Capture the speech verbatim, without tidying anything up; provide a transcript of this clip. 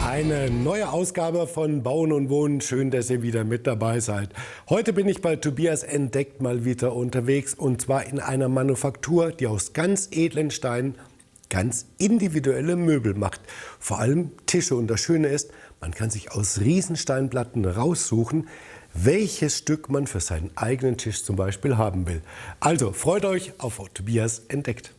Eine neue Ausgabe von Bauen und Wohnen. Schön, dass ihr wieder mit dabei seid. Heute bin ich bei Tobias Entdeckt mal wieder unterwegs. Und zwar in einer Manufaktur, die aus ganz edlen Steinen ganz individuelle Möbel macht. Vor allem Tische. Und das Schöne ist, man kann sich aus Riesensteinplatten raussuchen, welches Stück man für seinen eigenen Tisch zum Beispiel haben will. Also freut euch auf Tobias Entdeckt.